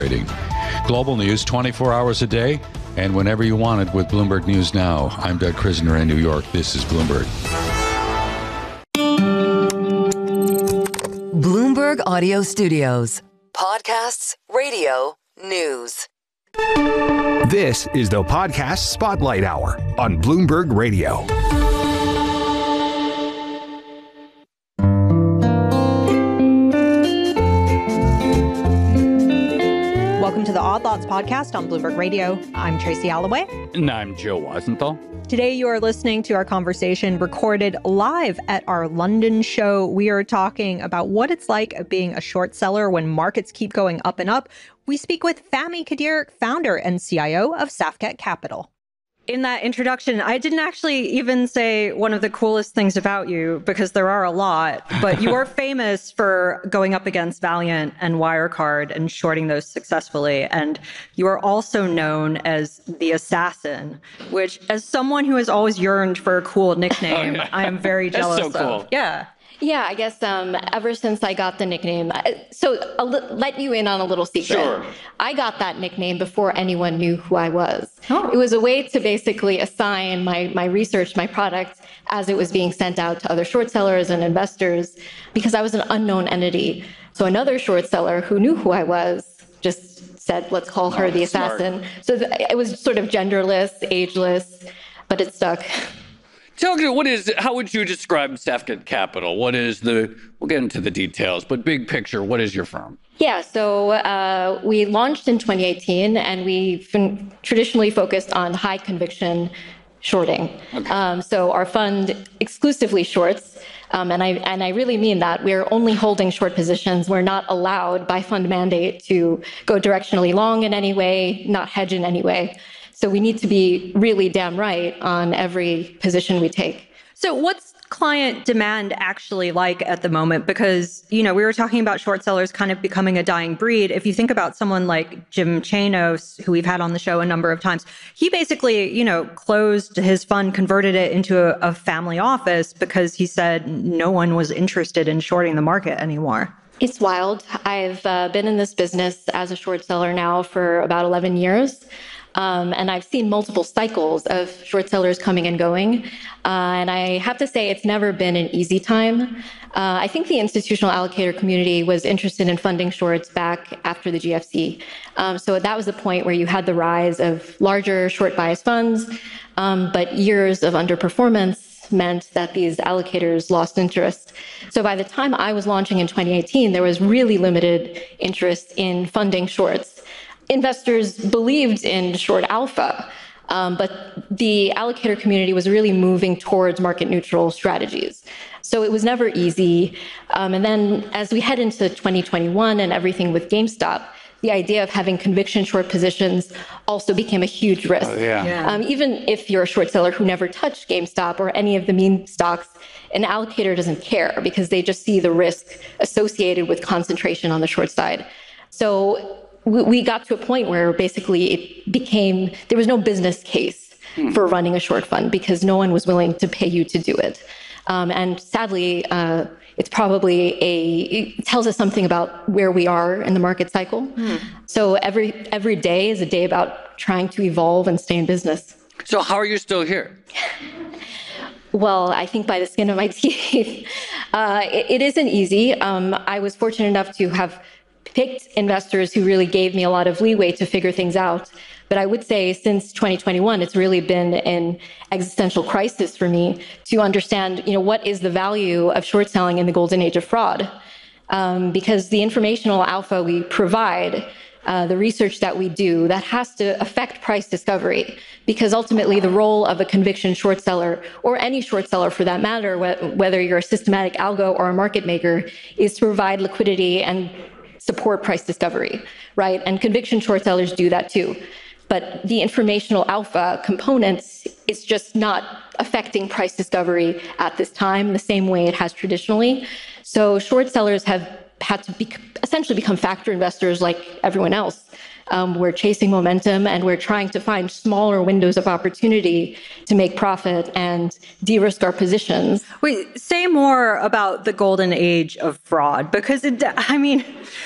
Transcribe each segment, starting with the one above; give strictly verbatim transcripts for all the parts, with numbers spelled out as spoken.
Trading. Global news twenty-four hours a day and whenever you want it with Bloomberg News Now. I'm Doug Krisner in New York. This is Bloomberg. Bloomberg Audio Studios. Podcasts, radio, news. This is the Podcast Spotlight Hour on Bloomberg Radio. Welcome to the Odd Lots podcast on Bloomberg Radio. I'm Tracy Alloway. And I'm Joe Weisenthal. Today you are listening to our conversation recorded live at our London show. We are talking about what it's like being a short seller when markets keep going up and up. We speak with Fahmi Kadir, founder and C I O of Safkhet Capital. In that introduction, I didn't actually even say one of the coolest things about you, because there are a lot, but you are famous for going up against Valiant and Wirecard and shorting those successfully. And you are also known as the Assassin, which, as someone who has always yearned for a cool nickname, oh, yeah. I am very jealous That's so cool. of. Yeah. Yeah, I guess um, ever since I got the nickname, so I'll let you in on a little secret. Sure. I got that nickname before anyone knew who I was. Oh. It was a way to basically assign my, my research, my product, as it was being sent out to other short sellers and investors, because I was an unknown entity. So another short seller who knew who I was just said, let's call her oh, the Assassin. Smart. So th- it was sort of genderless, ageless, but it stuck. Tell me, what is, how would you describe Safkhet Capital? What is the, we'll get into the details, but big picture, what is your firm? Yeah, so uh, we launched in twenty eighteen, and we've been traditionally focused on high conviction shorting. Okay. Um, so our fund exclusively shorts, um, and I and I really mean that. We're only holding short positions. We're not allowed by fund mandate to go directionally long in any way, not hedge in any way. So we need to be really damn right on every position we take. So what's client demand actually like at the moment? Because, you know, we were talking about short sellers kind of becoming a dying breed. If you think about someone like Jim Chanos, who we've had on the show a number of times, he basically, you know, closed his fund, converted it into a, a family office because he said no one was interested in shorting the market anymore. It's wild. I've uh, been in this business as a short seller now for about eleven years. Um, and I've seen multiple cycles of short sellers coming and going. Uh, and I have to say, it's never been an easy time. Uh, I think the institutional allocator community was interested in funding shorts back after the G F C. Um, so that was the point where you had the rise of larger short bias funds, um, but years of underperformance meant that these allocators lost interest. So by the time I was launching in twenty eighteen, there was really limited interest in funding shorts. Investors believed in short alpha, um, but the allocator community was really moving towards market neutral strategies. So it was never easy. Um, and then as we head into twenty twenty-one and everything with GameStop, the idea of having conviction short positions also became a huge risk. Oh, yeah. Yeah. Um, even if you're a short seller who never touched GameStop or any of the meme stocks, an allocator doesn't care because they just see the risk associated with concentration on the short side. So we got to a point where basically it became, there was no business case hmm. for running a short fund because no one was willing to pay you to do it. Um, and sadly, uh, it's probably a, it tells us something about where we are in the market cycle. Hmm. So every every day is a day about trying to evolve and stay in business. So how are you still here? Well, I think by the skin of my teeth. uh, it, it isn't easy. Um, I was fortunate enough to have picked investors who really gave me a lot of leeway to figure things out. But I would say since twenty twenty-one, it's really been an existential crisis for me to understand, you know, what is the value of short selling in the golden age of fraud? Um, because the informational alpha we provide, uh, the research that we do, that has to affect price discovery. Because ultimately the role of a conviction short seller, or any short seller for that matter, wh- whether you're a systematic algo or a market maker, is to provide liquidity and support price discovery, right? And conviction short sellers do that too. But the informational alpha components is just not affecting price discovery at this time the same way it has traditionally. So short sellers have had to be, essentially become factor investors like everyone else. Um, we're chasing momentum and we're trying to find smaller windows of opportunity to make profit and de-risk our positions. Wait, say more about the golden age of fraud, because it, I mean,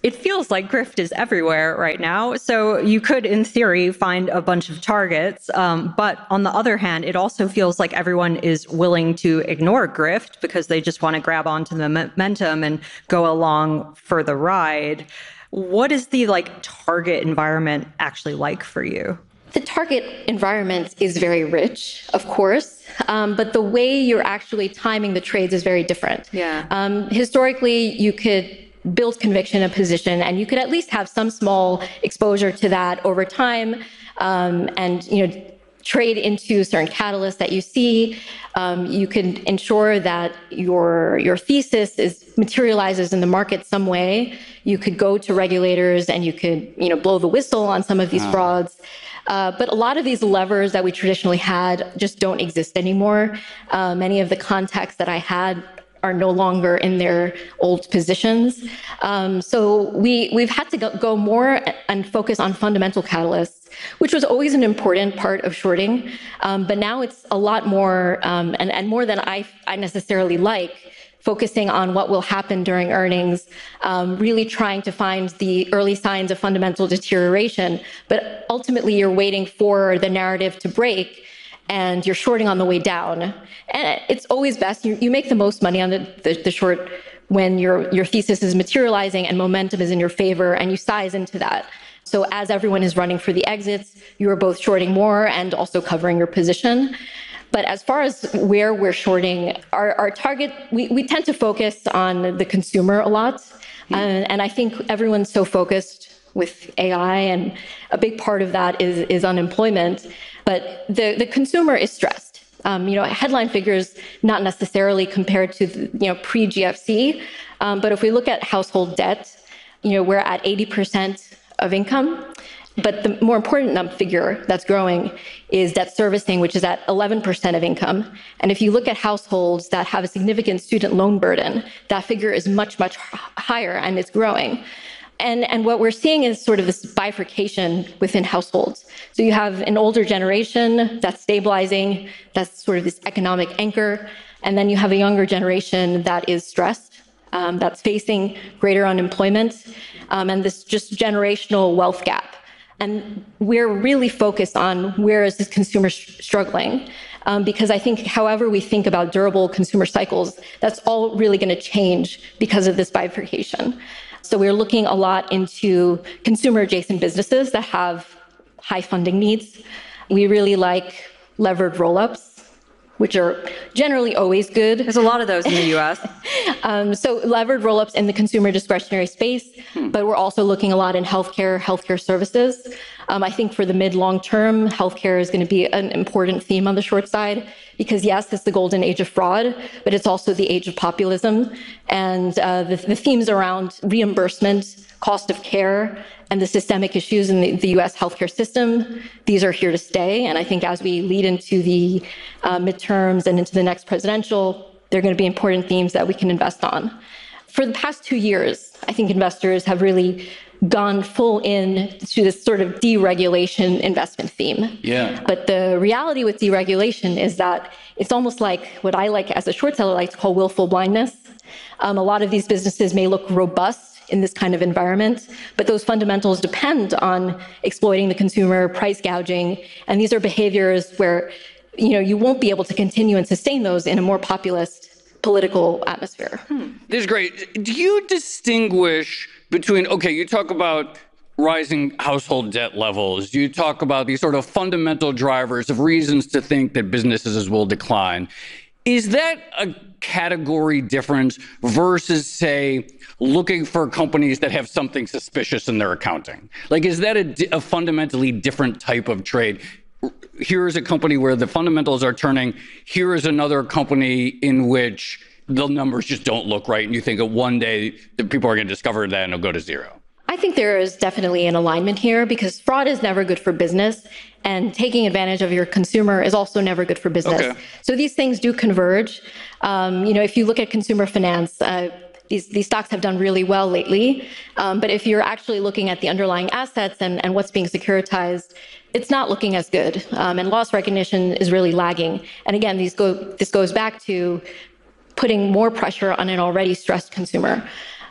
It feels like grift is everywhere right now. So you could, in theory, find a bunch of targets. Um, but on the other hand, it also feels like everyone is willing to ignore grift because they just want to grab onto the momentum and go along for the ride. What is the like target environment actually like for you? The target environment is very rich, of course, um, but the way you're actually timing the trades is very different. Yeah. Um, historically, you could build conviction in a position, and you could at least have some small exposure to that over time, um, and you know, trade into certain catalysts that you see. Um, you can ensure that your your thesis is materializes in the market some way. You could go to regulators and you could you know blow the whistle on some of these wow. frauds. Uh, but a lot of these levers that we traditionally had just don't exist anymore. Uh, many of the contacts that I had are no longer in their old positions. Um, so we, we've had to go, go more and focus on fundamental catalysts, which was always an important part of shorting. Um, but now it's a lot more, um, and, and more than I, I necessarily like, focusing on what will happen during earnings, um, really trying to find the early signs of fundamental deterioration. But ultimately, you're waiting for the narrative to break, and you're shorting on the way down. And it's always best, you, you make the most money on the, the, the short when your, your thesis is materializing and momentum is in your favor, and you size into that. So as everyone is running for the exits, you are both shorting more and also covering your position. But as far as where we're shorting, our, our target, we, we tend to focus on the consumer a lot. Mm-hmm. And, and I think everyone's so focused with A I, and a big part of that is, is unemployment. But the, the consumer is stressed. Um, you know, headline figures, not necessarily compared to, the, you know, pre-G F C. Um, but if we look at household debt, you know, we're at eighty percent of income. But the more important figure that's growing is debt servicing, which is at eleven percent of income. And if you look at households that have a significant student loan burden, that figure is much, much higher, and it's growing. And, and what we're seeing is sort of this bifurcation within households. So you have an older generation that's stabilizing, that's sort of this economic anchor. And then you have a younger generation that is stressed, um, that's facing greater unemployment, um, and this just generational wealth gap. And we're really focused on where is this consumer sh- struggling. Um, because I think however we think about durable consumer cycles, that's all really going to change because of this bifurcation. So we're looking a lot into consumer adjacent businesses that have high funding needs. We really like levered roll-ups, which are generally always good. There's a lot of those in the U S. um, so levered roll-ups in the consumer discretionary space, hmm. but we're also looking a lot in healthcare, healthcare services. Um, I think for the mid-long term, healthcare is going to be an important theme on the short side, because yes, it's the golden age of fraud, but it's also the age of populism. And uh, the, the themes around reimbursement, cost of care, and the systemic issues in the, the U S healthcare system, these are here to stay. And I think as we lead into the uh, midterms and into the next presidential, they're going to be important themes that we can invest on. For the past two years, I think investors have really gone full in to this sort of deregulation investment theme. Yeah. But the reality with deregulation is that it's almost like what I like as a short seller like to call willful blindness. Um, a lot of these businesses may look robust in this kind of environment, but those fundamentals depend on exploiting the consumer, price gouging, and these are behaviors where, you know, you won't be able to continue and sustain those in a more populist political atmosphere. Hmm. This is great. Do you distinguish between, okay, you talk about rising household debt levels, you talk about these sort of fundamental drivers of reasons to think that businesses will decline. Is that a category difference versus, say, looking for companies that have something suspicious in their accounting? Like, is that a, a fundamentally different type of trade? Here is a company where the fundamentals are turning. Here is another company in which the numbers just don't look right, and you think that one day the people are going to discover that and it'll go to zero. I think there is definitely an alignment here, because fraud is never good for business, and taking advantage of your consumer is also never good for business. Okay. So these things do converge. Um, you know, if you look at consumer finance, uh, these, these stocks have done really well lately. Um, but if you're actually looking at the underlying assets and, and what's being securitized, it's not looking as good. Um, and loss recognition is really lagging. And again, these go, this goes back to putting more pressure on an already stressed consumer.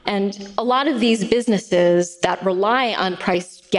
And a lot of these businesses that rely on price